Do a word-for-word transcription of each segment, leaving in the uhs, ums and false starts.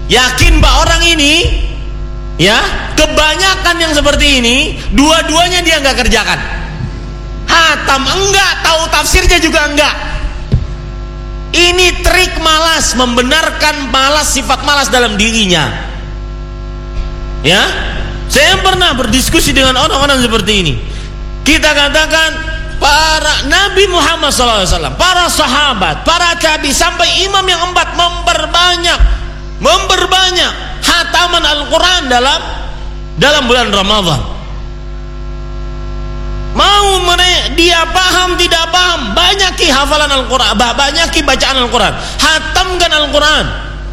Yakin Pak orang ini, ya, kebanyakan yang seperti ini, dua-duanya dia nggak kerjakan. Hatam enggak, tahu tafsirnya juga enggak. Ini trik malas, membenarkan malas, sifat malas dalam dirinya. Ya, saya pernah berdiskusi dengan orang-orang seperti ini. Kita katakan para Nabi Muhammad shallallahu alaihi wasallam, para sahabat, para tabi, sampai imam yang empat memperbanyak, memperbanyak hataman Al-Quran dalam dalam bulan Ramadan. Mau mereka, dia paham tidak paham, banyaki hafalan Al-Quran, banyaki bacaan Al-Quran, hatamkan Al-Quran.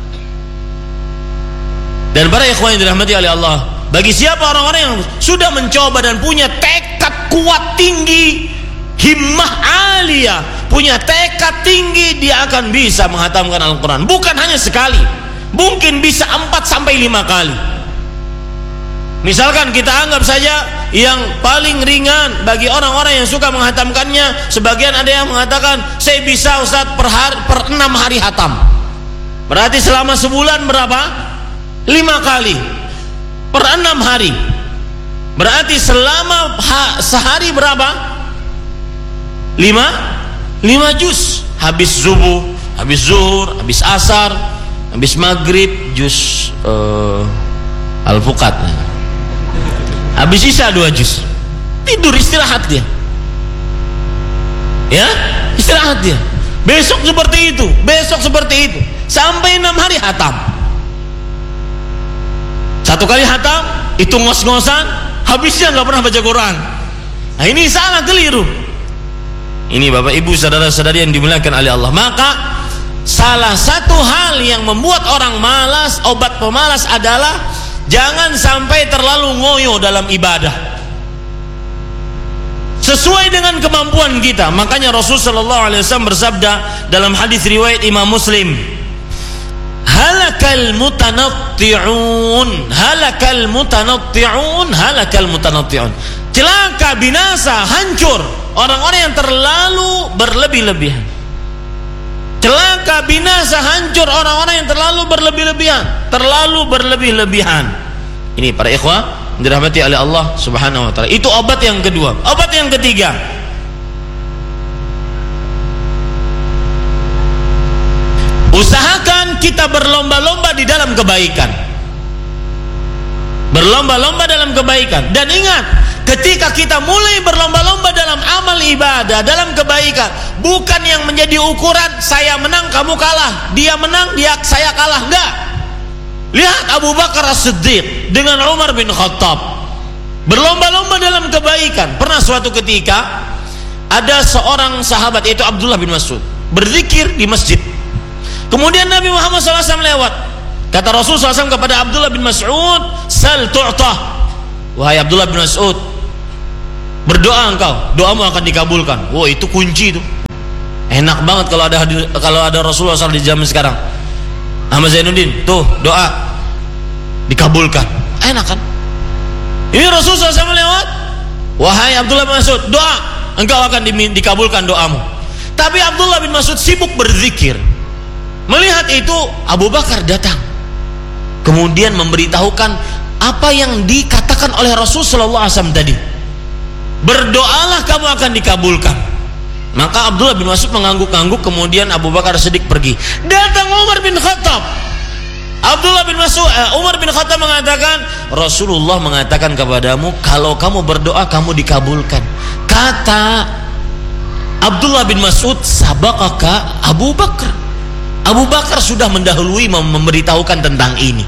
Dan para ikhwan yang dirahmati oleh Allah, bagi siapa orang-orang yang sudah mencoba dan punya tekad kuat tinggi, himmah aliyah, punya tekad tinggi, dia akan bisa menghatamkan Al-Quran. Bukan hanya sekali, mungkin bisa empat sampai lima kali. Misalkan kita anggap saja yang paling ringan bagi orang-orang yang suka menghatamkannya, sebagian ada yang mengatakan saya bisa Ustaz per, hari, per enam hari hatam. Berarti selama sebulan berapa? Lima kali per enam hari. Berarti selama ha, sehari berapa? Lima lima juz. Habis subuh, habis zuhur, habis asar, habis maghrib juz uh, Al-Fuqat. Habis isya dua juz. Tidur, istirahat dia. Ya, istirahat dia. Besok seperti itu, besok seperti itu, sampai enam hari hatam. Satu kali hatam, itu ngos-ngosan, habisnya nggak pernah baca Quran. Nah, ini salah, keliru. Ini Bapak Ibu saudara-saudari yang dimuliakan oleh Allah. Maka salah satu hal yang membuat orang malas, obat pemalas adalah jangan sampai terlalu ngoyo dalam ibadah, sesuai dengan kemampuan kita. Makanya Rasul sallallahu alaihi wasallam bersabda dalam hadis riwayat Imam Muslim, halakal mutanatti'un, halakal mutanatti'un, halakal mutanatti'un. Celaka, binasa, hancur orang-orang yang terlalu berlebih-lebihan. Celaka, binasa, hancur orang-orang yang terlalu berlebih-lebihan, terlalu berlebih-lebihan. Ini para ikhwah dirahmati oleh Allah Subhanahu wa taala. Itu obat yang kedua. Obat yang ketiga, usahakan kita berlomba-lomba di dalam kebaikan. Berlomba-lomba dalam kebaikan. Dan ingat, ketika kita mulai berlomba-lomba dalam amal ibadah, dalam kebaikan, bukan yang menjadi ukuran saya menang kamu kalah, dia menang dia saya kalah, enggak. Lihat Abu Bakar As-Siddiq dengan Umar bin Khattab berlomba-lomba dalam kebaikan. Pernah suatu ketika ada seorang sahabat, yaitu Abdullah bin Mas'ud, berzikir di masjid. Kemudian Nabi Muhammad shallallahu alaihi wasallam lewat. Kata Rasul shallallahu alaihi wasallam kepada Abdullah bin Mas'ud, sal tu'tah. Wahai Abdullah bin Mas'ud, berdoa engkau, doamu akan dikabulkan. Wah, itu kunci itu. Enak banget kalau ada kalau ada Rasulullah shallallahu alaihi wasallam di zaman sekarang. Ahmad Zainuddin, tuh doa dikabulkan. Enak kan? Ini Rasulullah shallallahu alaihi wasallam lewat. Wahai Abdullah bin Mas'ud, doa engkau akan di, dikabulkan doamu. Tapi Abdullah bin Mas'ud sibuk berzikir. Melihat itu Abu Bakar datang, kemudian memberitahukan apa yang dikatakan oleh Rasul sallallahu alaihi wasallam tadi. Berdoalah kamu akan dikabulkan. Maka Abdullah bin Mas'ud mengangguk-angguk, kemudian Abu Bakar Siddiq pergi. Datang Umar bin Khattab. Abdullah bin Mas'ud, eh, Umar bin Khattab mengatakan, Rasulullah mengatakan kepadamu, kalau kamu berdoa kamu dikabulkan. Kata Abdullah bin Mas'ud, sabaqaka Abu Bakar. Abu Bakar sudah mendahului memberitahukan tentang ini.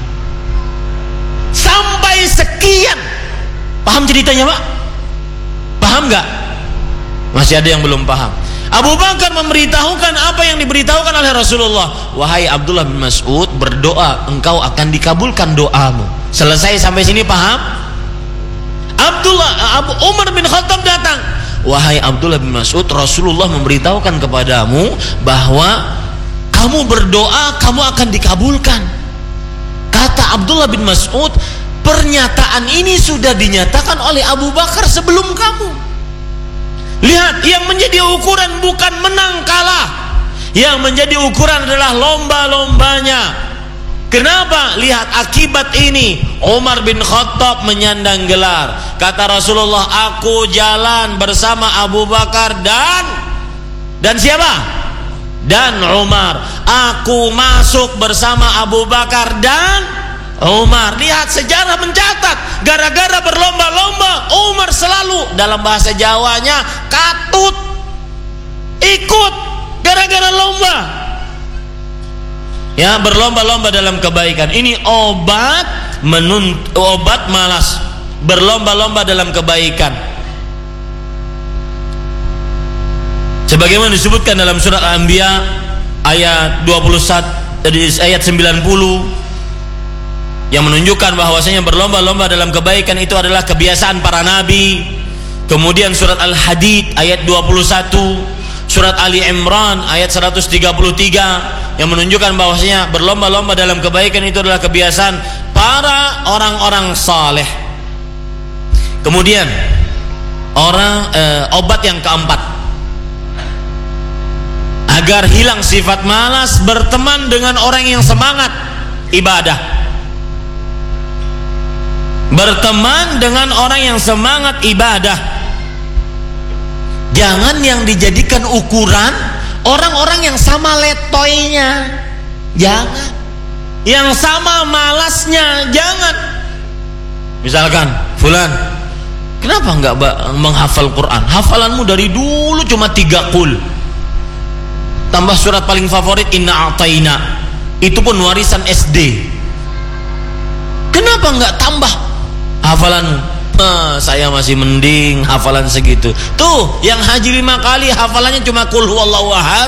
Sampai sekian. Paham ceritanya, Pak? Paham nggak? Masih ada yang belum paham. Abu Bakar memberitahukan apa yang diberitahukan oleh Rasulullah. Wahai Abdullah bin Mas'ud, berdoa engkau akan dikabulkan doamu. Selesai sampai sini, paham? Abdullah Abu Umar bin Khattab datang. Wahai Abdullah bin Mas'ud, Rasulullah memberitahukan kepadamu bahwa kamu berdoa kamu akan dikabulkan. Kata Abdullah bin Mas'ud, pernyataan ini sudah dinyatakan oleh Abu Bakar sebelum kamu. Lihat, yang menjadi ukuran bukan menang kalah, yang menjadi ukuran adalah lomba-lombanya. Kenapa? Lihat akibat ini. Umar bin Khattab menyandang gelar. Kata Rasulullah, aku jalan bersama Abu Bakar dan dan siapa? Dan Umar. Aku masuk bersama Abu Bakar dan Umar. Lihat, sejarah mencatat, gara-gara berlomba-lomba Umar selalu, dalam bahasa Jawanya, katut, ikut gara-gara lomba. Ya, berlomba-lomba dalam kebaikan. Ini obat menunt obat malas. Berlomba-lomba dalam kebaikan. Sebagaimana disebutkan dalam surat Al-Anbiya ayat dua puluh satu, dari ayat sembilan puluh, yang menunjukkan bahwasanya berlomba-lomba dalam kebaikan itu adalah kebiasaan para nabi. Kemudian surat Al-Hadid ayat dua puluh satu, surat Ali Imran ayat seratus tiga puluh tiga, yang menunjukkan bahwasanya berlomba-lomba dalam kebaikan itu adalah kebiasaan para orang-orang saleh. Kemudian orang eh, obat yang keempat agar hilang sifat malas, berteman dengan orang yang semangat ibadah. Berteman dengan orang yang semangat ibadah. Jangan yang dijadikan ukuran orang-orang yang sama letoynya. Jangan. Yang sama malasnya. Jangan. Misalkan, fulan, kenapa enggak menghafal Quran? Hafalanmu dari dulu cuma tiga kul. Tambah surat paling favorit, Inna A'tayna. Itu pun warisan S D. Kenapa enggak tambah hafalanmu? Ah, saya masih mending hafalan segitu. Tuh, yang haji lima kali hafalannya cuma Qul huwallahu ahad.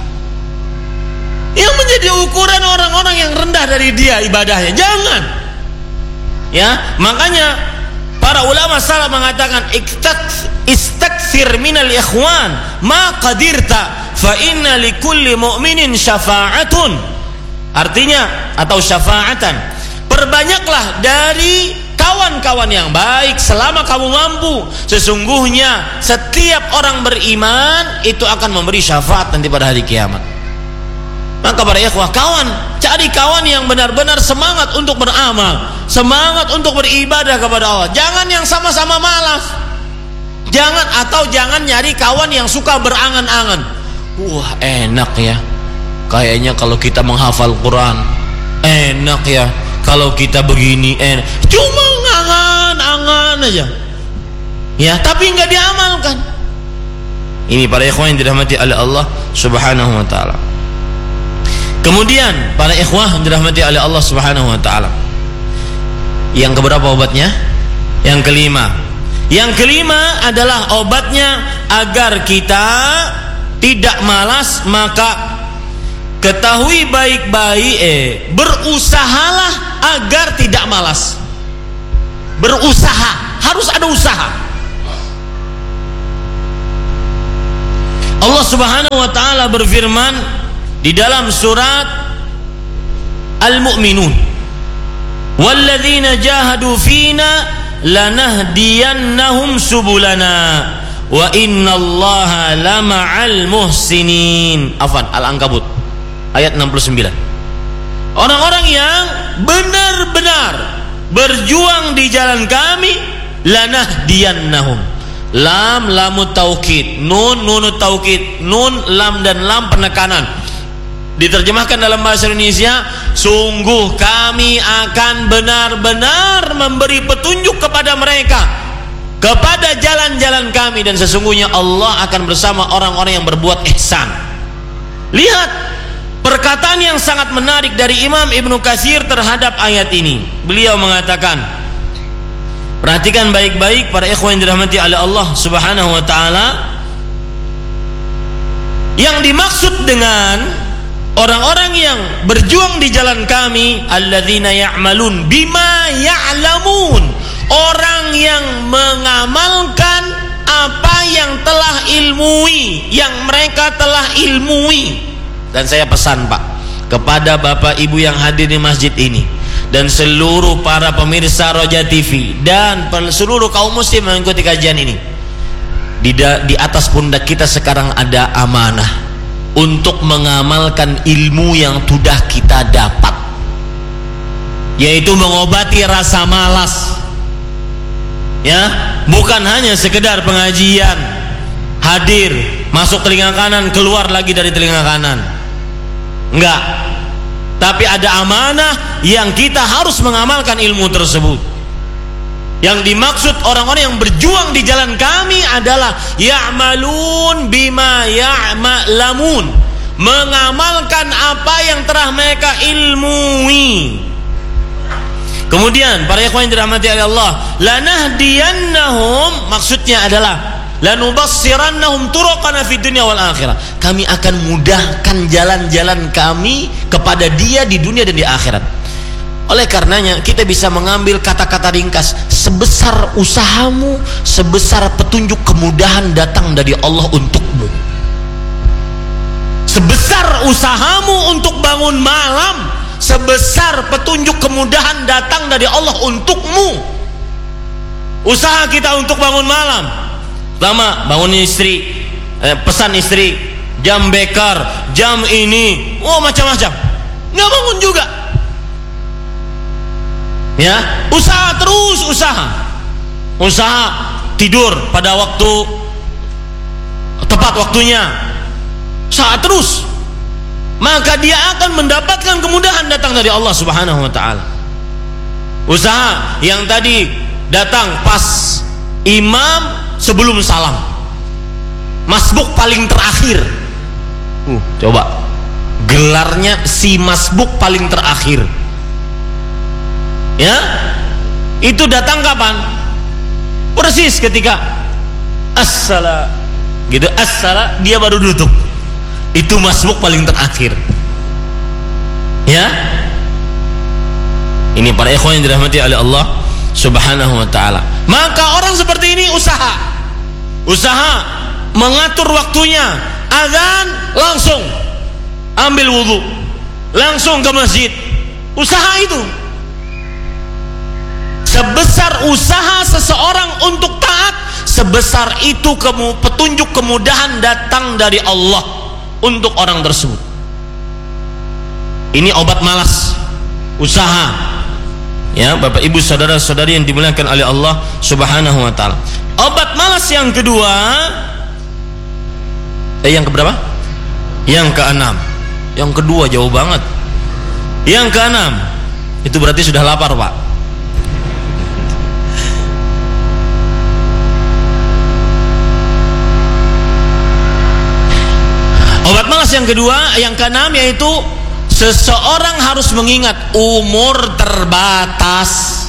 Yang menjadi ukuran orang-orang yang rendah dari dia ibadahnya. Jangan. Ya, makanya para ulama salaf mengatakan, istakthir minal ikhwan ma qadirta fa inna likulli mu'minin syafa'atun. Artinya, atau syafa'atan, perbanyaklah dari kawan-kawan yang baik selama kamu mampu. Sesungguhnya setiap orang beriman itu akan memberi syafaat nanti pada hari kiamat. Maka para ikhwah, kawan, cari kawan yang benar-benar semangat untuk beramal, semangat untuk beribadah kepada Allah. Jangan yang sama-sama malas. Jangan, atau jangan nyari kawan yang suka berangan-angan. Wah, enak ya, kayaknya kalau kita menghafal Quran, enak ya kalau kita begini, enak. Cuma ngangan-angan aja, ya, tapi nggak diamalkan. Ini para ikhwah yang dirahmati oleh Allah Subhanahu wa taala. Kemudian para ikhwah yang dirahmati oleh Allah Subhanahu wa taala, yang keberapa obatnya? Yang kelima. Yang kelima adalah obatnya agar kita tidak malas, maka ketahui baik-baik, eh, berusahalah agar tidak malas. Berusaha, harus ada usaha. Allah Subhanahu wa taala berfirman di dalam surat Al-Mu'minun, "Walladzina jahadu fina lanahdiyannahum subulana wa innallaha lama'al muhsinin." Afwan, Al-Ankabut ayat enam puluh sembilan. Orang-orang yang benar-benar berjuang di jalan kami, lanahdiyannahum. Lam lamut taukid, nun nunut taukid, nun lam dan lam penekanan. Diterjemahkan dalam bahasa Indonesia, sungguh kami akan benar-benar memberi petunjuk kepada mereka kepada jalan-jalan kami, dan sesungguhnya Allah akan bersama orang-orang yang berbuat ihsan. Lihat perkataan yang sangat menarik dari Imam Ibnu Katsir terhadap ayat ini. Beliau mengatakan, perhatikan baik-baik para ikhwan yang dirahmati oleh Allah Subhanahu wa taala, yang dimaksud dengan orang-orang yang berjuang di jalan kami, alladzina ya'malun bima ya'lamun, orang yang mengamalkan apa yang telah ilmui, yang mereka telah ilmui. Dan saya pesan, Pak, kepada Bapak Ibu yang hadir di masjid ini dan seluruh para pemirsa Roja T V dan seluruh kaum muslim yang mengikuti kajian ini, di, di atas pundak kita sekarang ada amanah untuk mengamalkan ilmu yang sudah kita dapat. yaitu mengobati rasa malas. Ya, bukan hanya sekedar pengajian, hadir, masuk telinga kanan, keluar lagi dari telinga kanan. Enggak. Tapi ada amanah yang kita harus mengamalkan ilmu tersebut. Yang dimaksud orang-orang yang berjuang di jalan kami adalah ya'malun bima ya'malamun, mengamalkan apa yang telah mereka ilmui. Kemudian para ikhwan yang dirahmati oleh Allah, lanahdiyannahum, maksudnya adalah lanubassirannahum turuqana fid dunya wal akhirah. Kami akan mudahkan jalan-jalan kami kepada dia di dunia dan di akhirat. Oleh karenanya kita bisa mengambil kata-kata ringkas, sebesar usahamu, sebesar petunjuk kemudahan datang dari Allah untukmu. Sebesar usahamu untuk bangun malam, sebesar petunjuk kemudahan datang dari Allah untukmu. Usaha kita untuk bangun malam, pertama bangun istri, eh, pesan istri, jam bekar, jam ini, oh macam-macam, nggak bangun juga. Ya, usaha terus, usaha, usaha tidur pada waktu tepat waktunya, usaha terus, maka dia akan mendapatkan kemudahan datang dari Allah Subhanahu wa taala. Usaha yang tadi datang pas imam sebelum salam, masbuk paling terakhir. Uh, coba gelarnya si masbuk paling terakhir. Ya, itu datang kapan? Persis ketika as-salat, gitu, as-salat dia baru duduk. Itu masbuk paling terakhir. Ya, ini para ikhwan yang dirahmati oleh Allah Subhanahu wa taala. Maka orang seperti ini usaha, usaha mengatur waktunya. Azan langsung ambil wudu, langsung ke masjid. Usaha itu. Sebesar usaha seseorang untuk taat, sebesar itu kemu, petunjuk kemudahan datang dari Allah untuk orang tersebut. Ini obat malas, usaha. Ya, Bapak Ibu saudara-saudari yang dimuliakan oleh Allah Subhanahu wa taala. Obat malas yang kedua, eh yang keberapa? Yang keenam. Yang kedua jauh banget. Yang keenam, itu berarti sudah lapar, Pak. Obat malas yang kedua, yang keenam, yaitu seseorang harus mengingat umur terbatas.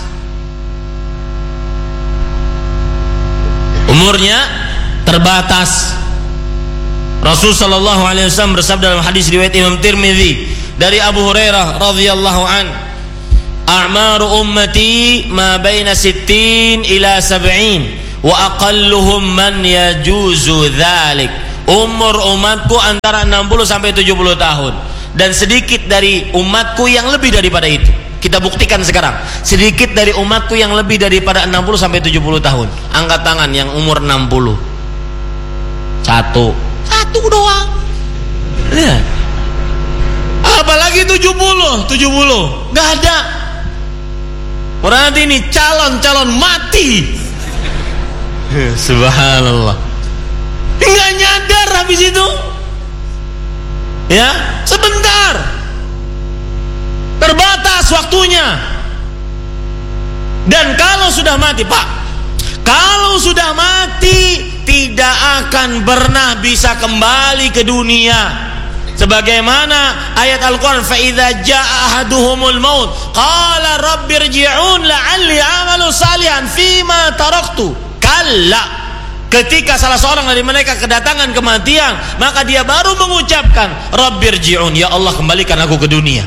Umurnya terbatas. Rasul sallallahu alaihi wasallam bersabda dalam hadis riwayat Imam Tirmidzi dari Abu Hurairah radhiyallahu an, "A'maru ummati ma baina sittin ila sab'in wa aqalluhum man yajuzu dzalik." Umur umatku antara enam puluh sampai tujuh puluh tahun, dan sedikit dari umatku yang lebih daripada itu. Kita buktikan sekarang, sedikit dari umatku yang lebih daripada enam puluh sampai tujuh puluh tahun. Angkat tangan yang umur enam puluh. Satu. Satu doang. Ya. Apalagi tujuh puluh, tujuh puluh. Enggak ada. Berarti ini calon-calon mati. Subhanallah. Enggak nyadar habis itu. Ya, sebentar. Terbatas waktunya. Dan kalau sudah mati, Pak, kalau sudah mati tidak akan pernah bisa kembali ke dunia. Sebagaimana ayat Al-Qur'an, fa idza jaa ahaduhumul maut qala rabbirji'un la'alli a'malu salihan fima taraktu. Kalla. Ketika salah seorang dari mereka kedatangan kematian, maka dia baru mengucapkan rabbirji'un, ya Allah kembalikan aku ke dunia.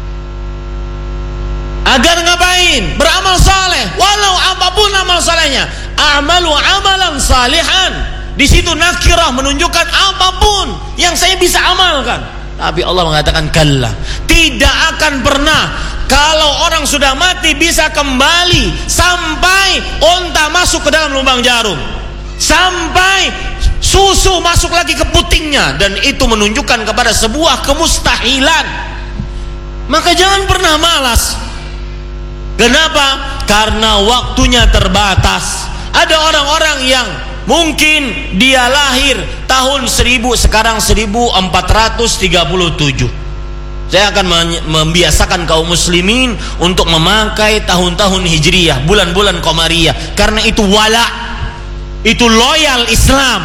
Agar ngapain? Beramal saleh, walau apapun amal salehnya. A'malu amalan salihan. Di situ nakirah menunjukkan apapun yang saya bisa amalkan. Tapi Allah mengatakan kalla, tidak akan pernah. Kalau orang sudah mati bisa kembali sampai unta masuk ke dalam lubang jarum, sampai susu masuk lagi ke putingnya, dan itu menunjukkan kepada sebuah kemustahilan. Maka jangan pernah malas. Kenapa? Karena waktunya terbatas. Ada orang-orang yang mungkin dia lahir tahun seribu, sekarang seribu empat ratus tiga puluh tujuh. Saya akan membiasakan kaum muslimin untuk memakai tahun-tahun hijriyah, bulan-bulan qamariyah, karena itu wala, itu loyal Islam.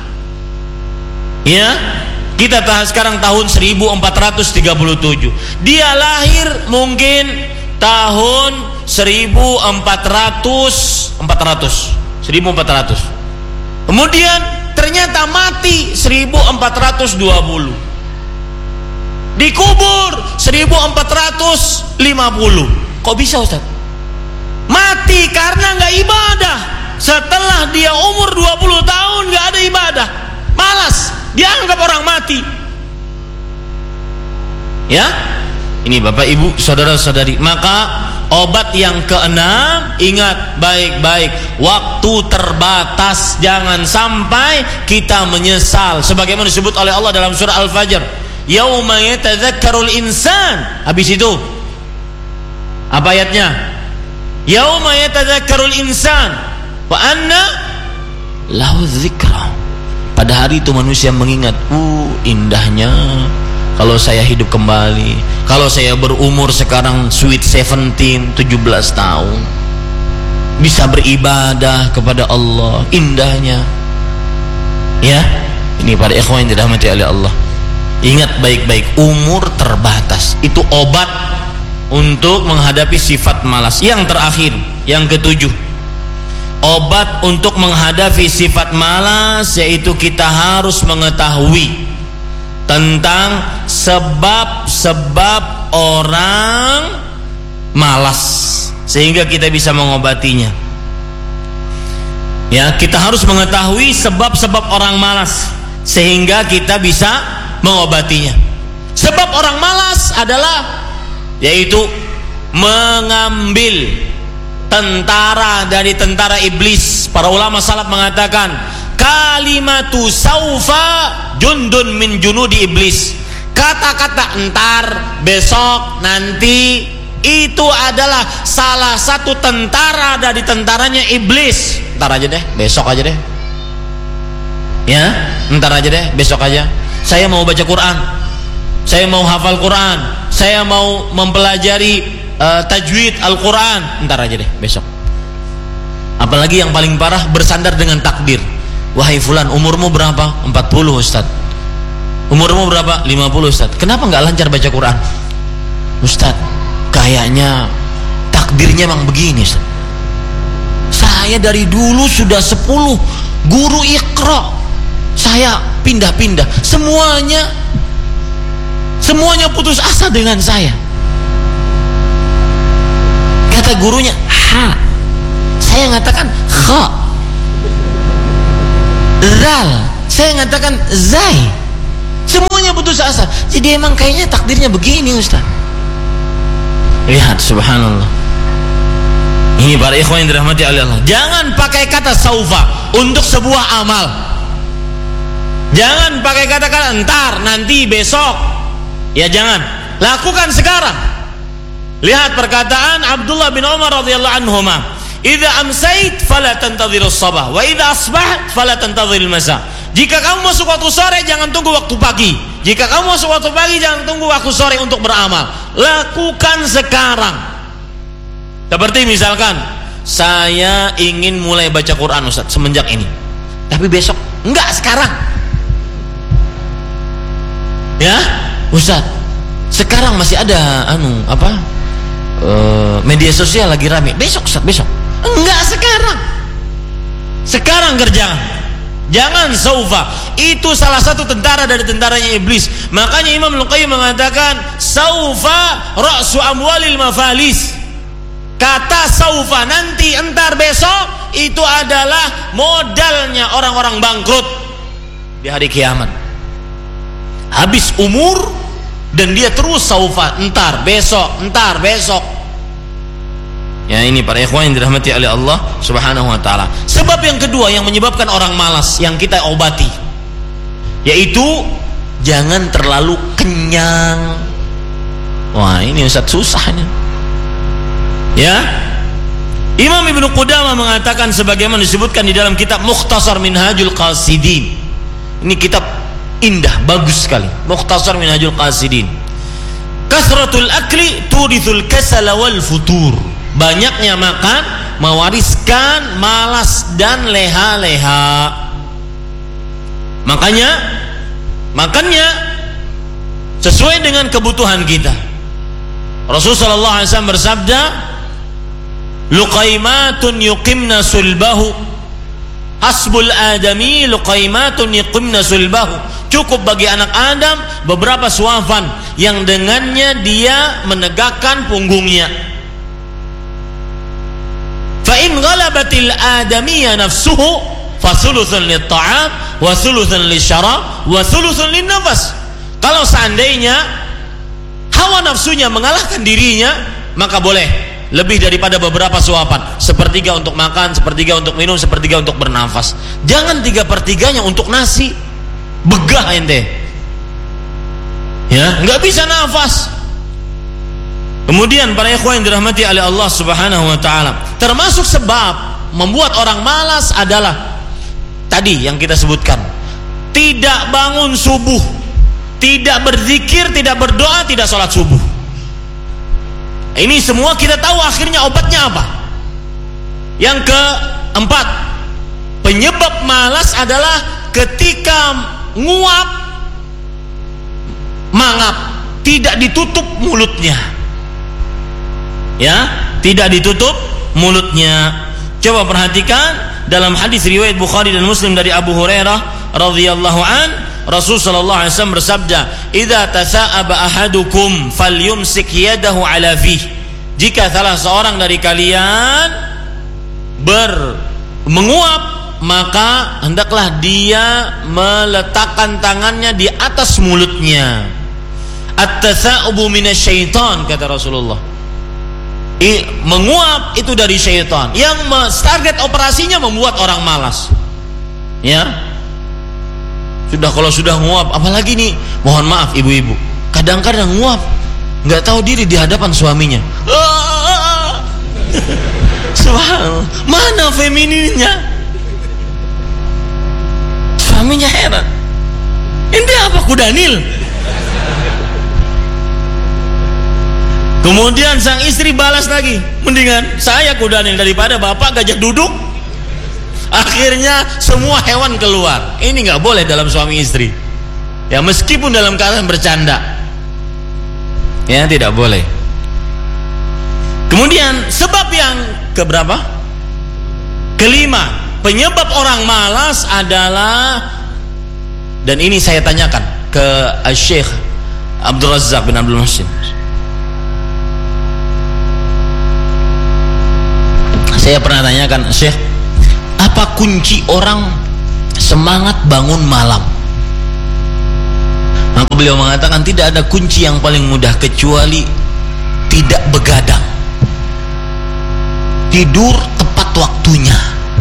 Ya, kita tahun sekarang tahun seribu empat ratus tiga puluh tujuh. Dia lahir mungkin tahun seribu empat ratus empat ratus seribu empat ratus. Kemudian ternyata mati seribu empat ratus dua puluh. Dikubur seribu empat ratus lima puluh. Kok bisa, Ustaz? Mati karena nggak ibadah. Setelah dia umur dua puluh tahun nggak ada ibadah, malas, dianggap orang mati. Ya, ini Bapak Ibu saudara-saudari, maka obat yang keenam, ingat baik-baik, waktu terbatas, jangan sampai kita menyesal. Sebagaimana disebut oleh Allah dalam surah Al-Fajr, yauma yatadzakkarul insan. Habis itu apa ayatnya? Yauma yatadzakkarul insan wa anna lahu dzikra. Pada hari itu manusia mengingat, uh indahnya kalau saya hidup kembali, kalau saya berumur sekarang sweet seventeen, tujuh belas tahun, bisa beribadah kepada Allah, indahnya. Ya, ini para ikhwan yang dirahmati oleh Allah, ingat baik-baik, umur terbatas. Itu obat untuk menghadapi sifat malas. Yang terakhir, yang ketujuh, obat untuk menghadapi sifat malas, yaitu kita harus mengetahui tentang sebab-sebab orang malas, sehingga kita bisa mengobatinya. Ya, kita harus mengetahui sebab-sebab orang malas sehingga kita bisa mengobatinya. Sebab orang malas adalah yaitu mengambil tentara dari tentara iblis. Para ulama salaf mengatakan, kalimatu saufa jundun min junudi iblis. Kata-kata entar, besok, nanti, itu adalah salah satu tentara dari tentaranya iblis. Entar aja deh, besok aja deh. Ya, entar aja deh, besok aja. Saya mau baca Quran, saya mau hafal Quran, saya mau mempelajari uh, tajwid Al-Quran. Entar aja deh, besok. Apalagi yang paling parah, bersandar dengan takdir. Wahai fulan, umurmu berapa? empat puluh, Ustaz. Umurmu berapa? lima puluh, Ustaz. Kenapa nggak lancar baca Quran? Ustaz, kayaknya takdirnya memang begini, Ustaz. Saya dari dulu sudah sepuluh guru Iqra. Saya pindah-pindah, semuanya semuanya putus asa dengan saya. Kata gurunya, ha. Saya ngatakan kha. Zal, saya ngatakan zai. Semuanya putus asa. Jadi emang kayaknya takdirnya begini, Ustaz. Lihat, subhanallah. Ini para ikhwan yang dirahmati oleh Allah. Jangan pakai kata saufa untuk sebuah amal. Jangan pakai kata-kata entar, nanti, besok. Ya jangan. Lakukan sekarang. Lihat perkataan Abdullah bin Umar radhiyallahu anhuma. Idza amsait fala tantadhirus sabah wa idza asbahat fala tantadhiril masa. Jika kamu masuk waktu sore, jangan tunggu waktu pagi. Jika kamu masuk waktu pagi, jangan tunggu waktu sore untuk beramal. Lakukan sekarang. Seperti misalkan, saya ingin mulai baca Quran, Ustaz, semenjak ini. Tapi besok, enggak, sekarang. Ya, Ustaz, sekarang masih ada anu apa? Uh, media sosial lagi rame. Besok, Ustaz, besok. Enggak, sekarang. Sekarang kerjaan. Jangan saufa. Itu salah satu tentara dari tentaranya iblis. Makanya Imam Al-Qayyim mengatakan, saufa ra'su amwalil mafalis. Kata saufa, nanti, entar, besok, itu adalah modalnya orang-orang bangkrut di hari kiamat. Habis umur dan dia terus saufa, entar, besok, entar, besok. Ya, ini para ikhwan yang dirahmati oleh Allah Subhanahu wa taala. Sebab yang kedua yang menyebabkan orang malas yang kita obati, yaitu jangan terlalu kenyang. Wah, ini Ustaz susah nih. Ya, Imam Ibnu Qudamah mengatakan sebagaimana disebutkan di dalam kitab Mukhtasar Minhajul Qasidin. Ini kitab indah, bagus sekali. Mukhtasar Minhajul Qasidin. Kasratul akli turithul kasala wal futur. Banyaknya makan mewariskan malas dan leha-leha. Makanya makannya sesuai dengan kebutuhan kita. Rasulullah sallallahu alaihi wasallam bersabda, luqaimatun yuqimna sulbahu, hasbul adami luqaimatun yuqimna sulbahu. Cukup bagi anak Adam beberapa suafan yang dengannya dia menegakkan punggungnya. Fa in ghalabatil adamiyya nafsuhu fa thuluthun lit-ta'am wa thuluthun lisyarab wa thuluthun lin-nafas. Kalau seandainya hawa nafsunya mengalahkan dirinya, maka boleh lebih daripada beberapa suapan, sepertiga untuk makan, sepertiga untuk minum, sepertiga untuk bernafas. Jangan tiga pertiganya untuk nasi, begah ente, ya nggak bisa nafas. Kemudian para ikhwan yang dirahmati oleh Allah Subhanahu wa taala, termasuk sebab membuat orang malas adalah tadi yang kita sebutkan, tidak bangun subuh, tidak berzikir, tidak berdoa, tidak sholat subuh. Ini semua kita tahu akhirnya obatnya apa. Yang keempat, penyebab malas adalah ketika nguap, mangap, tidak ditutup mulutnya. Ya, tidak ditutup mulutnya. Coba perhatikan dalam hadis riwayat Bukhari dan Muslim dari Abu Hurairah radhiyallahu an, Rasul sallallahu alaihi wasallam bersabda, "Idza tasa'aba ahadukum falyumsik yadahu ala fih." Jika salah seorang dari kalian ber menguap, maka hendaklah dia meletakkan tangannya di atas mulutnya. At-tasa'ubu minasyaitan, kata Rasulullah. I, menguap itu dari syaitan yang target operasinya membuat orang malas. Ya. Sudah kalau sudah nguap, apalagi nih, mohon maaf ibu-ibu, kadang-kadang nguap nggak tahu diri di hadapan suaminya. Subhanallah, mana femininnya? Suaminya heran, ini apa kudanil? Kemudian sang istri balas lagi, mendingan saya kudanil daripada bapak gajah duduk. Akhirnya semua hewan keluar. Ini nggak boleh dalam suami istri. Ya meskipun dalam keadaan bercanda, ya tidak boleh. Kemudian sebab yang keberapa? Kelima, penyebab orang malas adalah, dan ini saya tanyakan ke Syekh Abdul Razak bin Abdul Muhsin. Saya pernah tanyakan, Syekh, apa kunci orang semangat bangun malam? Maka beliau mengatakan tidak ada kunci yang paling mudah kecuali tidak begadang, tidur tepat waktunya,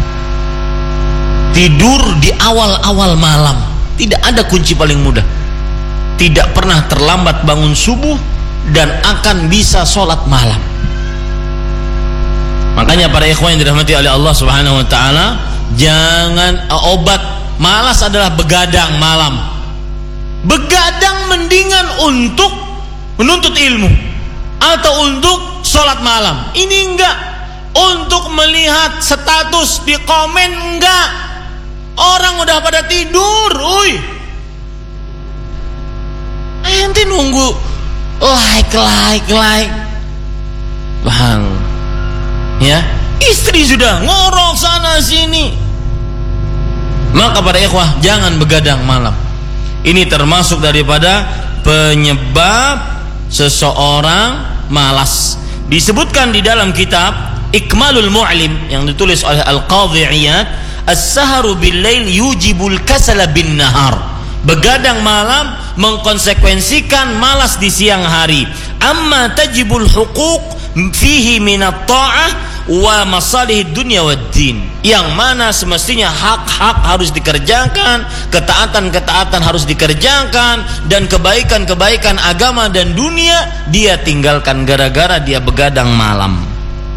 tidur di awal-awal malam. Tidak ada kunci paling mudah. Tidak pernah terlambat bangun subuh dan akan bisa sholat malam. Makanya para ikhwan yang dirahmati oleh Allah Subhanahu wa taala, jangan uh, obat malas adalah begadang malam. Begadang mendingan untuk menuntut ilmu atau untuk sholat malam. Ini enggak untuk melihat status di komen, enggak. Orang udah pada tidur, uy. Ente nunggu like like like. Bang, ya, istri sudah ngorok sana sini. Maka para ikhwah, jangan begadang malam. Ini termasuk daripada penyebab seseorang malas. Disebutkan di dalam kitab Ikmalul Mu'lim yang ditulis oleh Al-Qadhi Iyad, as-saharu bil-lail yujibul kasala bin nahar. Begadang malam mengkonsekuensikan malas di siang hari. Amma tajibul huquq fihi minat ta'ah wa masalih dunia wad din, yang mana semestinya hak-hak harus dikerjakan, ketaatan-ketaatan harus dikerjakan, dan kebaikan-kebaikan agama dan dunia dia tinggalkan gara-gara dia begadang malam.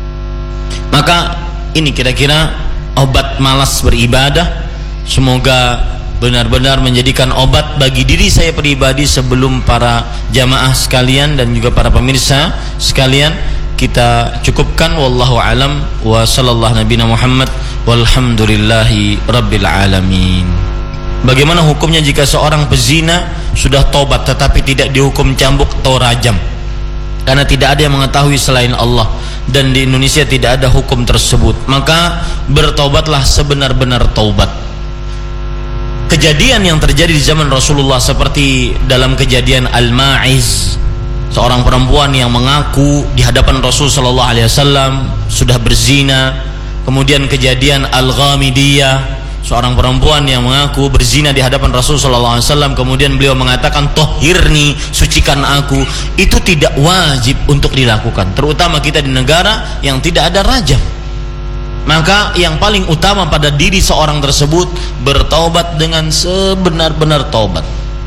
Maka ini kira-kira obat malas beribadah. Semoga benar-benar menjadikan obat bagi diri saya pribadi sebelum para jamaah sekalian dan juga para pemirsa sekalian. Kita cukupkan, wallahu alam, wa sallallahu nabiyana Muhammad walhamdulillahi rabbil alamin. Bagaimana hukumnya jika seorang pezina sudah tobat tetapi tidak dihukum cambuk atau rajam? Karena tidak ada yang mengetahui selain Allah dan di Indonesia tidak ada hukum tersebut. Maka bertobatlah sebenar-benar taubat. Kejadian yang terjadi di zaman Rasulullah seperti dalam kejadian Al-Ma'iz, seorang perempuan yang mengaku di hadapan Rasul sallallahu alaihi wasallam sudah berzina. Kemudian kejadian Al-Ghamidiyah, seorang perempuan yang mengaku berzina di hadapan Rasul sallallahu alaihi wasallam, kemudian beliau mengatakan tohirni, sucikan aku. Itu tidak wajib untuk dilakukan, terutama kita di negara yang tidak ada rajam. Maka yang paling utama pada diri seorang tersebut bertaubat dengan sebenar-benar taubat.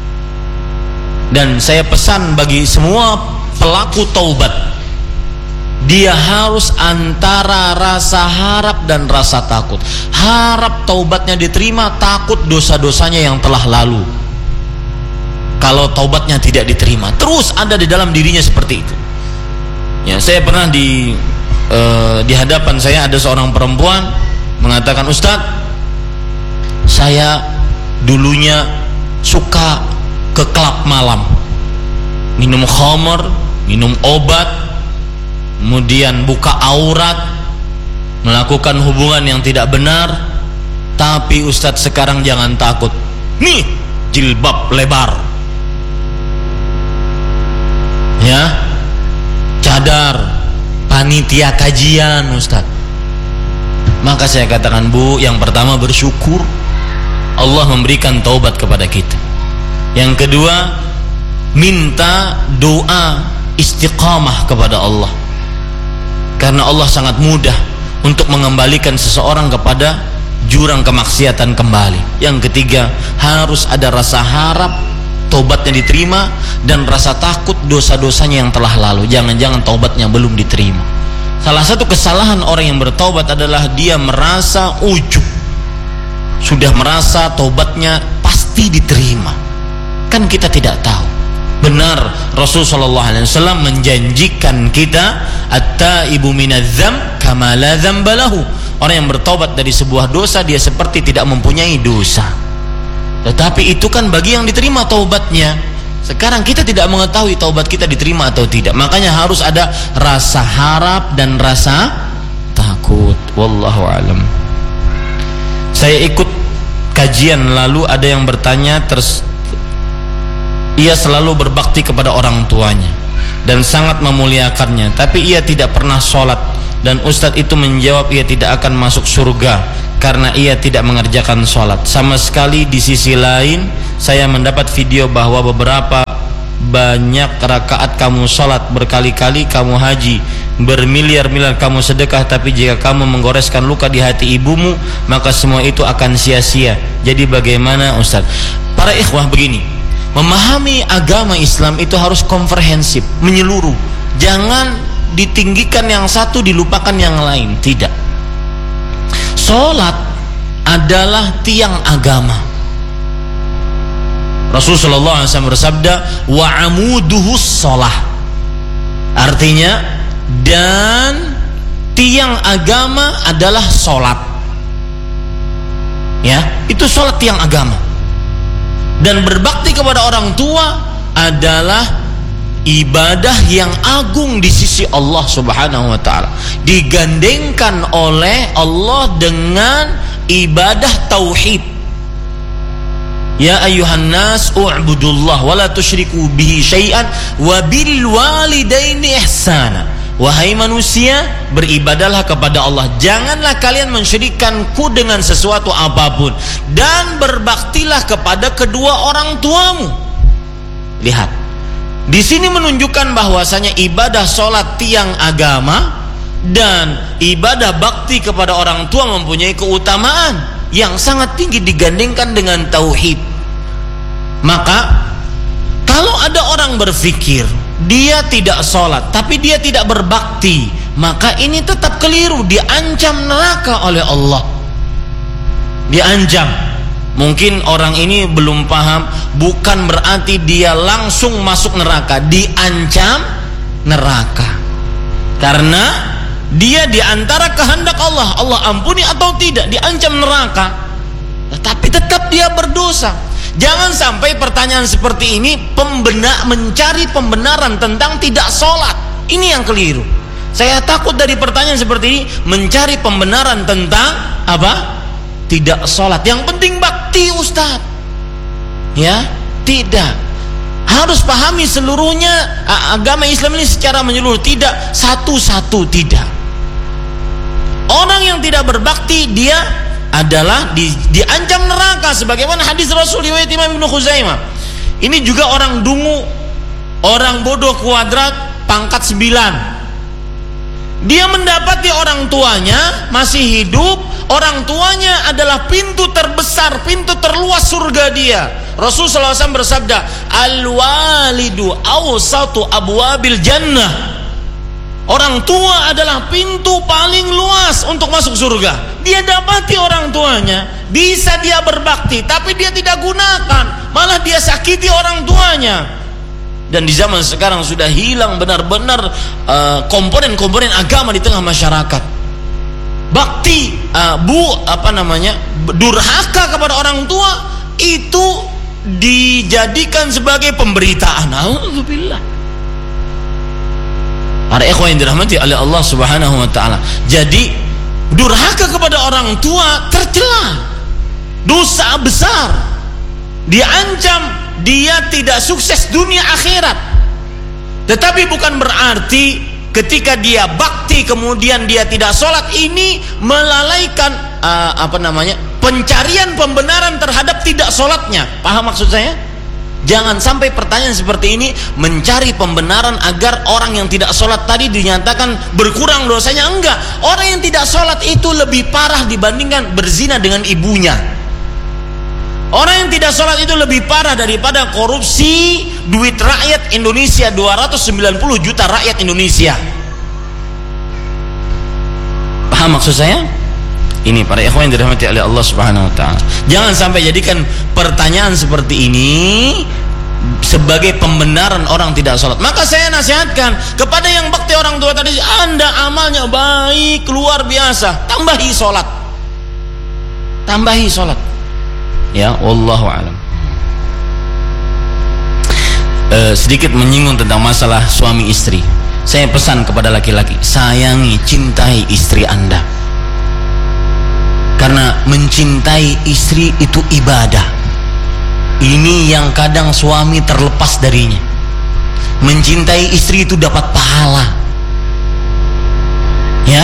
Dan saya pesan bagi semua pelaku taubat, dia harus antara rasa harap dan rasa takut. Harap taubatnya diterima, takut dosa-dosanya yang telah lalu. Kalau taubatnya tidak diterima, terus ada di dalam dirinya seperti itu. Ya, saya pernah di uh, di hadapan saya ada seorang perempuan mengatakan, Ustadz, saya dulunya suka ke klub malam, minum khamr, minum obat, kemudian buka aurat, melakukan hubungan yang tidak benar. Tapi Ustadz, sekarang jangan takut, nih jilbab lebar, ya, cadar, panitia kajian Ustadz. Maka saya katakan, Bu, yang pertama bersyukur Allah memberikan taubat kepada kita. Yang kedua, minta doa istiqamah kepada Allah, karena Allah sangat mudah untuk mengembalikan seseorang kepada jurang kemaksiatan kembali. Yang ketiga, harus ada rasa harap taubatnya diterima dan rasa takut dosa-dosanya yang telah lalu. Jangan-jangan taubatnya belum diterima. Salah satu kesalahan orang yang bertaubat adalah dia merasa ujub, sudah merasa taubatnya pasti diterima. Kan kita tidak tahu. Benar, Rasul sallallahu alaihi wasallam menjanjikan kita, at-taibu minadz-dzamb kama la dzamba lahu. Orang yang bertobat dari sebuah dosa, dia seperti tidak mempunyai dosa. Tetapi itu kan bagi yang diterima taubatnya. Sekarang kita tidak mengetahui taubat kita diterima atau tidak. Makanya harus ada rasa harap dan rasa takut. Wallahu alam. Saya ikut kajian lalu ada yang bertanya, terus ia selalu berbakti kepada orang tuanya dan sangat memuliakannya, tapi ia tidak pernah sholat. Dan Ustadz itu menjawab ia tidak akan masuk surga karena ia tidak mengerjakan sholat sama sekali. Di sisi lain, saya mendapat video bahwa beberapa banyak rakaat kamu sholat, berkali-kali kamu haji, bermiliar-miliar kamu sedekah, tapi jika kamu menggoreskan luka di hati ibumu, maka semua itu akan sia-sia. Jadi bagaimana Ustadz? Para ikhwah, begini, memahami agama Islam itu harus komprehensif, menyeluruh. Jangan ditinggikan yang satu, dilupakan yang lain. Tidak. Sholat adalah tiang agama. Rasulullah shallallahu alaihi wasallam bersabda, wa amuduhus sholah. Artinya, dan tiang agama adalah sholat. Ya, itu sholat tiang agama. Dan berbakti kepada orang tua adalah ibadah yang agung di sisi Allah Subhanahu wa taala. Digandengkan oleh Allah dengan ibadah tauhid. Ya ayyuhan nas u'budullah wa la tusyriku bihi syai'an wa bil walidaini ihsana. Wahai manusia, beribadahlah kepada Allah, janganlah kalian mensyirikkanku dengan sesuatu apapun, dan berbaktilah kepada kedua orang tuamu. Lihat, di sini menunjukkan bahwasanya ibadah sholat tiang agama dan ibadah bakti kepada orang tua mempunyai keutamaan yang sangat tinggi, digandengkan dengan tauhid. Maka kalau ada orang berpikir dia tidak sholat tapi dia tidak berbakti, maka ini tetap keliru, diancam neraka oleh Allah. Diancam. Mungkin orang ini belum paham, bukan berarti dia langsung masuk neraka, diancam neraka. Karena dia diantara kehendak Allah, Allah ampuni atau tidak, diancam neraka. Tapi tetap dia berdosa. Jangan sampai pertanyaan seperti ini pembenar, mencari pembenaran tentang tidak sholat. Ini yang keliru. Saya takut dari pertanyaan seperti ini mencari pembenaran tentang apa? Tidak sholat. Yang penting bakti, Ustaz. Ya, tidak. Harus pahami seluruhnya agama Islam ini secara menyeluruh, tidak satu-satu, tidak. Orang yang tidak berbakti dia adalah di, diancam neraka, sebagaimana hadis Rasul riwayat Imam Ibnu Khuzaimah. Ini juga orang dungu, orang bodoh kuadrat, pangkat sembilan. Dia mendapati orang tuanya masih hidup, orang tuanya adalah pintu terbesar, pintu terluas surga dia. Rasul sallallahu alaihi wasallam bersabda, al-walidu awsatu abwabil jannah. Orang tua adalah pintu paling luas untuk masuk surga. Dia dapati orang tuanya, bisa dia berbakti, tapi dia tidak gunakan, malah dia sakiti orang tuanya. Dan di zaman sekarang sudah hilang benar-benar komponen-komponen uh, agama di tengah masyarakat. Bakti, uh, bu, apa namanya, durhaka kepada orang tua itu dijadikan sebagai pemberitaan. Alhamdulillah. Para ikhwan yang dirahmati oleh Allah Subhanahu wa taala. Jadi durhaka kepada orang tua tercela, dosa besar, diancam dia tidak sukses dunia akhirat. Tetapi bukan berarti ketika dia bakti kemudian dia tidak sholat, ini melalaikan uh, apa namanya pencarian pembenaran terhadap tidak sholatnya. Paham maksud saya? Jangan sampai pertanyaan seperti ini mencari pembenaran agar orang yang tidak sholat tadi dinyatakan berkurang dosanya. Enggak, orang yang tidak sholat itu lebih parah dibandingkan berzina dengan ibunya. Orang yang tidak sholat itu lebih parah daripada korupsi duit rakyat Indonesia, dua ratus sembilan puluh juta rakyat Indonesia. Paham maksud saya? Ini para ikhwan yang dirahmati oleh Allah Subhanahu wa taala. Jangan sampai jadikan pertanyaan seperti ini sebagai pembenaran orang tidak sholat. Maka saya nasihatkan kepada yang bakti orang tua tadi, Anda amalnya baik luar biasa, tambahi sholat, tambahi sholat. Ya, wallahu alam. E, sedikit menyinggung tentang masalah suami istri. Saya pesan kepada laki-laki, sayangi, cintai istri Anda. Karena mencintai istri itu ibadah. Ini yang kadang suami terlepas darinya. Mencintai istri itu dapat pahala. Ya.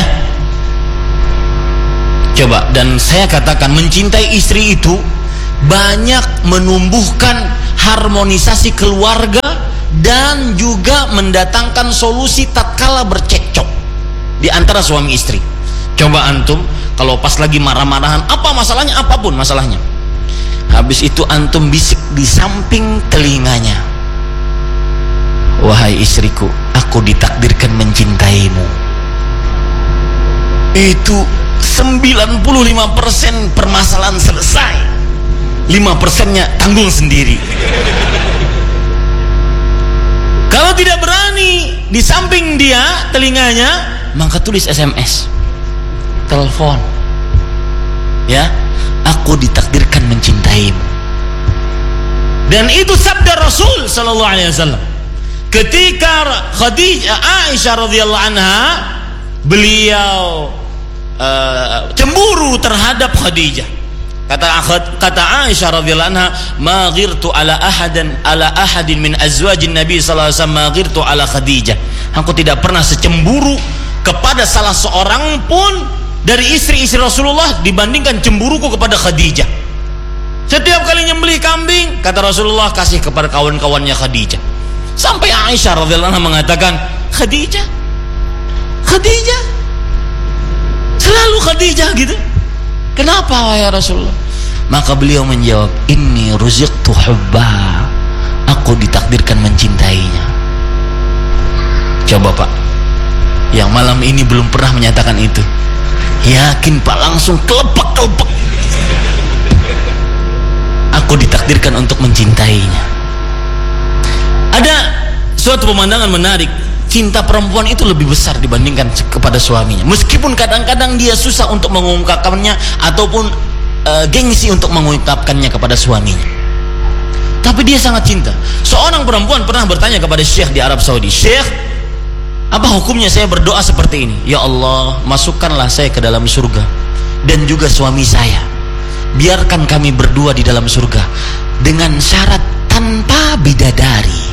Coba, dan saya katakan mencintai istri itu banyak menumbuhkan harmonisasi keluarga dan juga mendatangkan solusi tatkala bercekcok di antara suami istri. Coba antum kalau pas lagi marah-marahan, apa masalahnya, apapun masalahnya, habis itu antum bisik di samping telinganya, wahai istriku, aku ditakdirkan mencintaimu. Itu sembilan puluh lima persen permasalahan selesai. lima persennya tanggung sendiri. Kalau tidak berani di samping dia telinganya, maka tulis S M S, telepon, ya, aku ditakdirkan mencintaimu. Dan itu sabda Rasul sallallahu alaihi wasallam ketika Khadijah Aisyah radhiyallahu anha, beliau uh, cemburu terhadap Khadijah. Kata kata Aisyah radhiyallahu anha, ma ghirtu ala ahadan ala ahadin min azwajin Nabi sallallahu alaihi wasallam ma ghirtu ala Khadijah. Aku tidak pernah secemburu kepada salah seorang pun dari istri-istri Rasulullah dibandingkan cemburuku kepada Khadijah. Setiap kali nyembelih kambing, kata Rasulullah, kasih kepada kawan-kawannya Khadijah. Sampai Aisyah radhiyallahu anha mengatakan, Khadijah, Khadijah, selalu Khadijah gitu. Kenapa wahai Rasulullah? Maka beliau menjawab, inni ruziqtu hubba, aku ditakdirkan mencintainya. Coba Pak, yang malam ini belum pernah menyatakan itu, yakin Pak, langsung kelepek-kelepek. Aku ditakdirkan untuk mencintainya. Ada suatu pemandangan menarik, cinta perempuan itu lebih besar dibandingkan kepada suaminya, meskipun kadang-kadang dia susah untuk mengungkapkannya ataupun uh, gengsi untuk mengungkapkannya kepada suaminya, tapi dia sangat cinta. Seorang perempuan pernah bertanya kepada syekh di Arab Saudi, "Syekh, apa hukumnya saya berdoa seperti ini? Ya Allah, masukkanlah saya ke dalam surga dan juga suami saya, biarkan kami berdua di dalam surga dengan syarat tanpa bidadari."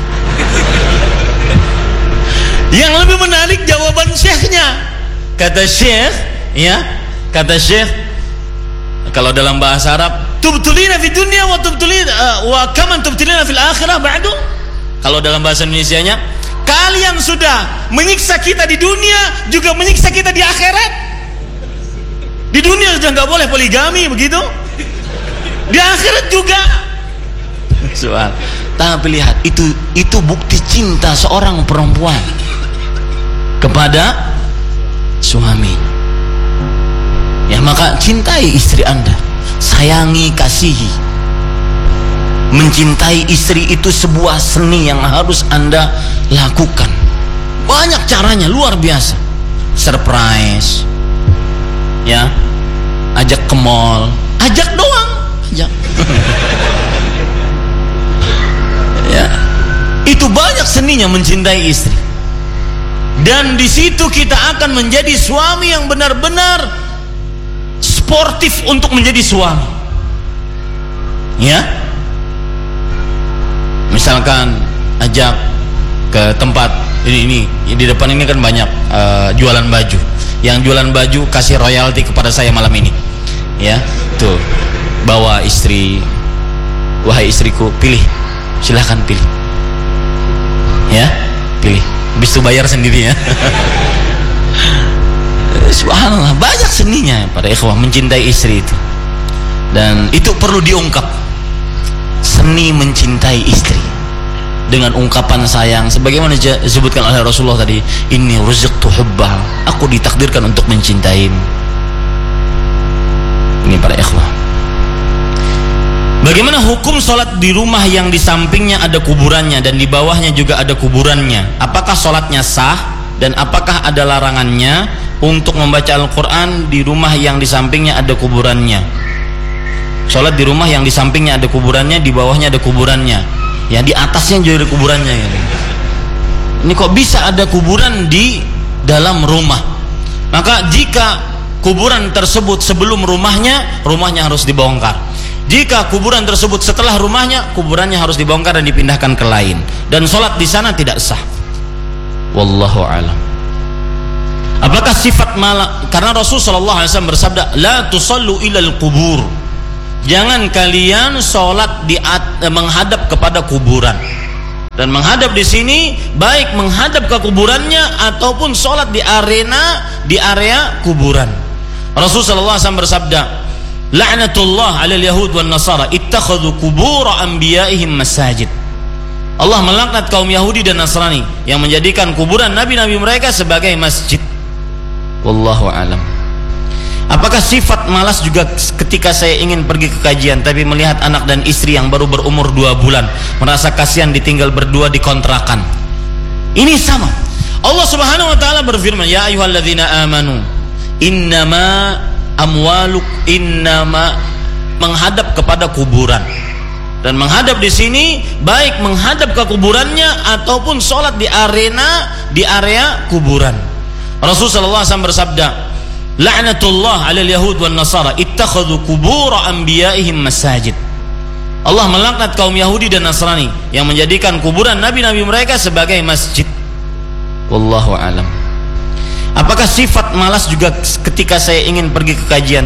Yang lebih menarik jawaban syekhnya. Kata syekh, ya, kata syekh, kalau dalam bahasa Arab, tubtulina fi dunya wa tubtulina uh, wa kaman tubtulina fil akhirah ba'du. Kalau dalam bahasa Indonesianya, kalian sudah menyiksa kita di dunia, juga menyiksa kita di akhirat. Di dunia sudah nggak boleh poligami, begitu. Di akhirat juga. Soal. Tapi lihat, itu itu bukti cinta seorang perempuan kepada suami. Ya, maka cintai istri Anda, sayangi, kasihi. Mencintai istri itu sebuah seni yang harus Anda lakukan. Banyak caranya, luar biasa. Surprise, ya, ajak ke mall, ajak doang, ajak. Ya, itu banyak seninya mencintai istri. Dan di situ kita akan menjadi suami yang benar-benar sportif untuk menjadi suami. Ya, misalkan ajak ke tempat ini, ini di depan ini kan banyak uh, jualan baju. Yang jualan baju kasih royalti kepada saya malam ini. Ya, tuh, bawa istri, wahai istriku, pilih, silahkan pilih. Ya, pilih. Habis itu bayar sendiri, ya. Subhanallah, banyak seninya para ikhwah mencintai istri itu. Dan itu perlu diungkap. Seni mencintai istri dengan ungkapan sayang, sebagaimana disebutkan oleh Rasulullah tadi, inni ruziqtu hubbah, aku ditakdirkan untuk mencintaimu. Ini para ikhwah. Bagaimana hukum sholat di rumah yang di sampingnya ada kuburannya dan di bawahnya juga ada kuburannya? Apakah sholatnya sah dan apakah ada larangannya untuk membaca Al-Quran di rumah yang di sampingnya ada kuburannya? Sholat di rumah yang di sampingnya ada kuburannya, di bawahnya ada kuburannya, ya, di atasnya juga ada kuburannya. Ya. Ini kok bisa ada kuburan di dalam rumah? Maka jika kuburan tersebut sebelum rumahnya, rumahnya harus dibongkar. Jika kuburan tersebut setelah rumahnya, kuburannya harus dibongkar dan dipindahkan ke lain, dan sholat di sana tidak sah. Wallahu a'lam. Apakah sifat malam? Karena Rasul sallallahu alaihi wasallam bersabda, la tusallu ilal kubur. Jangan kalian sholat di at, eh, menghadap kepada kuburan. Dan menghadap di sini baik menghadap ke kuburannya ataupun sholat di arena di area kuburan. Rasul sallallahu alaihi wasallam bersabda, la'natullah 'alal yahud wan nasara ittakhadhu qubur anbiya'ihim masajid. Allah melaknat kaum Yahudi dan Nasrani yang menjadikan kuburan nabi-nabi mereka sebagai masjid. Wallahu a'lam. Apakah sifat malas juga ketika saya ingin pergi ke kajian tapi melihat anak dan istri yang baru berumur dua bulan, merasa kasihan ditinggal berdua di kontrakan? Ini sama. Allah Subhanahu wa taala berfirman, ya ayyuhalladzina amanu innama amwaluk innama, menghadap kepada kuburan. Dan menghadap di sini baik menghadap ke kuburannya ataupun sholat di arena di area kuburan. Rasul sallallahu alaihi wasallam bersabda, la'natullah 'alal yahud wan nasara ittakhadhu qubur anbiya'ihim masajid. Allah melaknat kaum Yahudi dan Nasrani yang menjadikan kuburan nabi-nabi mereka sebagai masjid. Wallahu a'lam. Apakah sifat malas juga ketika saya ingin pergi ke kajian